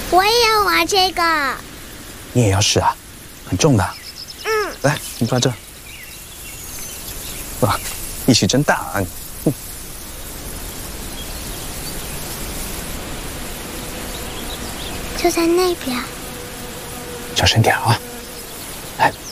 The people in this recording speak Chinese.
我也要玩这个。 你也要试啊？很重的。 嗯。 来，你抓这。哇，力气真大啊你！ 就在那边。 小声点啊！来。